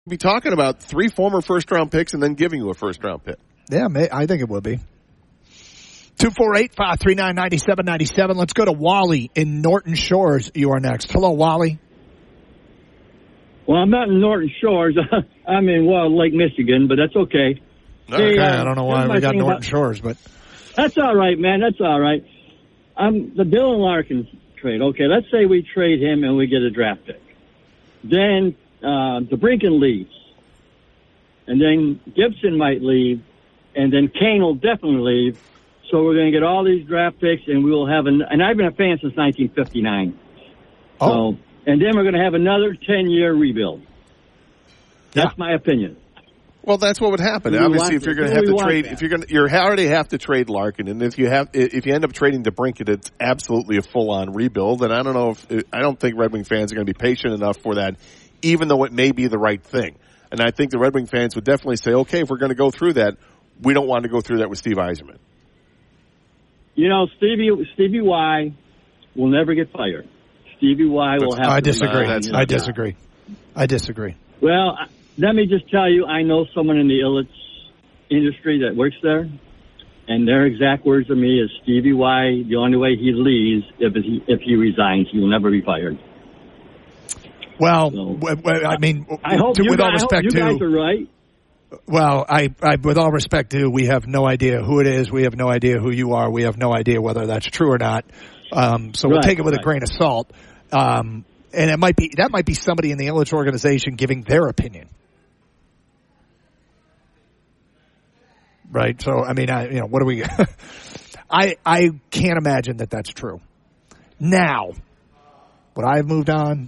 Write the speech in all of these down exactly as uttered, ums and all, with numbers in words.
be talking about three former first-round picks and then giving you a first-round pick. Yeah, I think it would be. two four eight, five three nine, nine seven nine seven. Let's go to Wally in Norton Shores. You are next. Hello, Wally. Well, I'm not in Norton Shores. I'm in Wild Lake, Michigan, but that's okay. Okay, hey, uh, I don't know why we got Norton about, Shores, but that's all right, man. That's all right. I'm the Dylan Larkin trade. Okay, let's say we trade him and we get a draft pick. Then uh, DeBrincat leaves, and then Gibson might leave, and then Kane will definitely leave. So we're going to get all these draft picks, and we will have an. And I've been a fan since nineteen fifty-nine. Oh. So, and then we're going to have another ten-year rebuild. That's yeah. my opinion. Well, that's what would happen. Obviously, if you're going to have to trade, if you're going to, you already have to trade Larkin, and if you have, if you end up trading DeBrincat, it's absolutely a full-on rebuild. And I don't know if I don't think Red Wing fans are going to be patient enough for that, even though it may be the right thing. And I think the Red Wing fans would definitely say, okay, if we're going to go through that, we don't want to go through that with Steve Yzerman. You know, Stevie Stevie Y will never get fired. Stevie Y will have. I to disagree. I disagree. I disagree. Well, let me just tell you, I know someone in the Ilitch industry that works there, and their exact words to me is Stevie Y. The only way he leaves if he if he resigns, he will never be fired. Well, so, I mean, I hope to, you, with guys, all respect I hope you guys to, are right. Well, I, I, with all respect to, we have no idea who it is. We have no idea who you are. We have no idea whether that's true or not. Um, so we'll right, take it with right. a grain of salt. Um, and it might be, that might be somebody in the Ilitch organization giving their opinion. Right. So, I mean, I, you know, what do we, I, I can't imagine that that's true. Now, would I have moved on?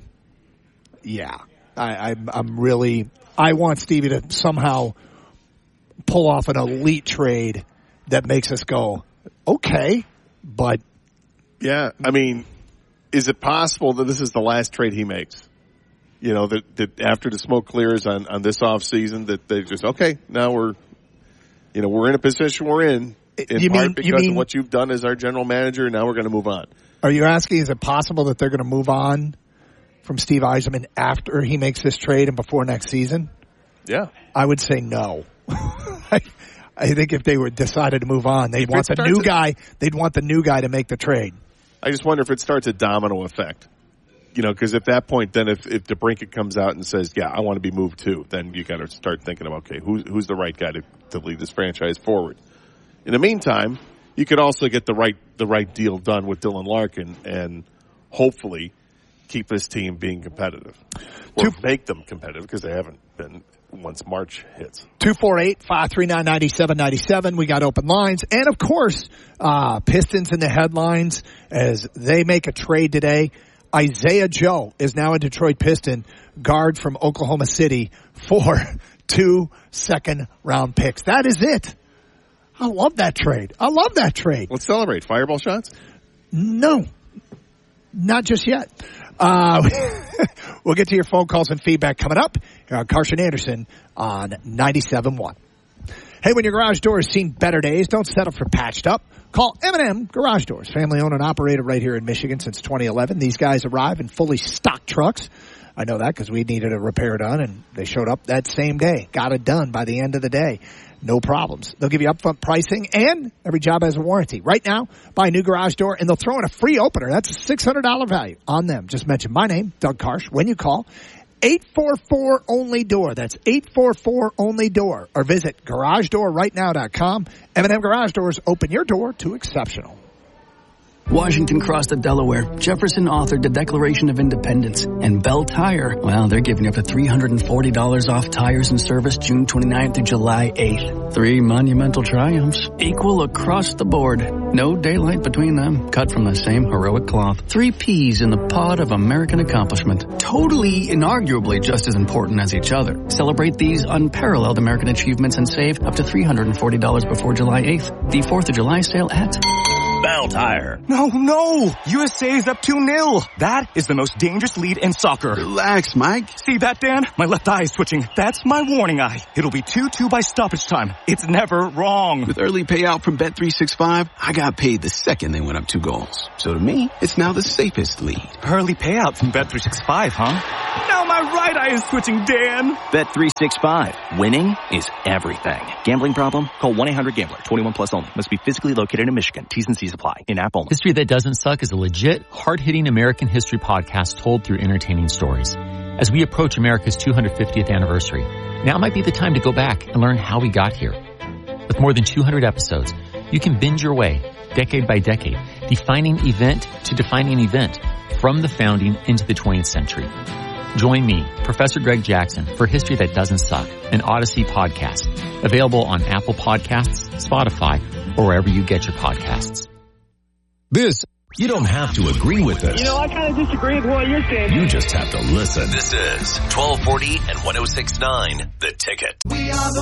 Yeah. I, I'm, I'm really, I want Stevie to somehow pull off an elite trade that makes us go, okay, but. Yeah, I mean, is it possible that this is the last trade he makes? You know, that, that after the smoke clears on, on this offseason, that they just, okay, now we're, you know, we're in a position we're in, in you part mean, because you mean, of what you've done as our general manager, now we're going to move on. Are you asking, is it possible that they're going to move on from Steve Yzerman after he makes this trade and before next season? Yeah. I would say no. I, I think if they were decided to move on, they'd want the new a, guy, they'd want the new guy to make the trade. I just wonder if it starts a domino effect. You know, because at that point, then if, if DeBrincat comes out and says, yeah, I want to be moved too, then you got to start thinking about, okay, who's, who's the right guy to, to lead this franchise forward? In the meantime, you could also get the right, the right deal done with Dylan Larkin and hopefully keep this team being competitive. Or Two, make them competitive because they haven't been once March hits. two four eight, five three nine, nine seven nine seven. We got open lines. And, of course, uh, Pistons in the headlines as they make a trade today. Isaiah Joe is now a Detroit Piston, guard from Oklahoma City for two second-round picks. That is it. I love that trade. I love that trade. Let's celebrate. Fireball shots? No. Not just yet. Uh, we'll get to your phone calls and feedback coming up here on Carson Anderson on ninety-seven point one. Hey, when your garage door has seen better days, don't settle for patched up. Call M and M Garage Doors, family owned and operated right here in Michigan since twenty eleven. These guys arrive in fully stocked trucks. I know that because we needed a repair done, and they showed up that same day. Got it done by the end of the day. No problems. They'll give you upfront pricing, and every job has a warranty. Right now, buy a new garage door, and they'll throw in a free opener. That's a six hundred dollars value on them. Just mention my name, Doug Karsch, when you call. eight four four only door. That's eight four four only door. Or visit garage door right now dot com. M and M Garage Doors, open your door to exceptional. Washington crossed the Delaware. Jefferson authored the Declaration of Independence. And Bell Tire, well, they're giving up to three hundred forty dollars off tires and service June twenty-ninth through July eighth. Three monumental triumphs, equal across the board. No daylight between them, cut from the same heroic cloth. Three peas in the pod of American accomplishment. Totally, inarguably just as important as each other. Celebrate these unparalleled American achievements and save up to three hundred forty dollars before July eighth. The fourth of July sale at Bell Tire. No, no! U S A is up two nil. That is the most dangerous lead in soccer. Relax, Mike. See that, Dan? My left eye is twitching. That's my warning eye. It'll be two two by stoppage time. It's never wrong. With early payout from Bet three sixty-five, I got paid the second they went up two goals. So to me, it's now the safest lead. Early payout from Bet three sixty-five, huh? Now my my right eye is twitching, Dan. Bet three sixty-five. Winning is everything. Gambling problem? Call one eight hundred gambler. twenty-one plus only. Must be physically located in Michigan. T's and C's apply. In-app only. History That Doesn't Suck is a legit, hard-hitting American history podcast told through entertaining stories. As we approach America's two hundred fiftieth anniversary, now might be the time to go back and learn how we got here. With more than two hundred episodes, you can binge your way, decade by decade, defining event to defining event, from the founding into the twentieth century. Join me, Professor Greg Jackson, for History That Doesn't Suck, an Odyssey podcast, available on Apple Podcasts, Spotify, or wherever you get your podcasts. This, you don't have to agree with us. You know, I kind of disagree with what you're saying. You just have to listen. This is twelve forty and one oh six point nine The Ticket. We are the